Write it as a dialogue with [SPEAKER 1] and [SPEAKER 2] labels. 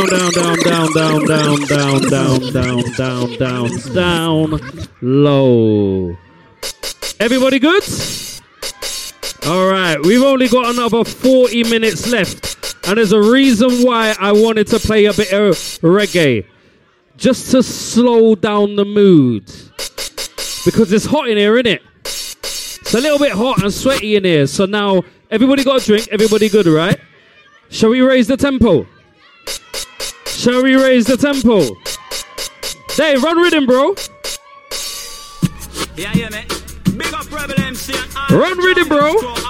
[SPEAKER 1] down, low. Everybody good? All right, we've only got another 40 minutes left, and there's a reason why I wanted to play a bit of reggae, just to slow down the mood, because it's hot in here, isn't it? It's a little bit hot and sweaty in here. So now everybody got a drink. Everybody good, right? Shall we raise the tempo? Shall we raise the tempo? Dave, run rhythm, bro.
[SPEAKER 2] Yeah, man. Big up Rebel MC.
[SPEAKER 1] Run rhythm, bro.